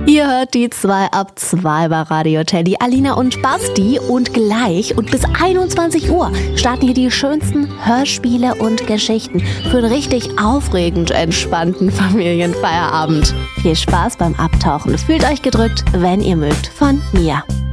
Ihr hört die 2 ab 2 bei Radio Teddy, Alina und Basti. Und gleich und bis 21 Uhr starten hier die schönsten Hörspiele und Geschichten für einen richtig aufregend entspannten Familienfeierabend. Viel Spaß beim Abtauchen. Fühlt euch gedrückt, wenn ihr mögt, von mir.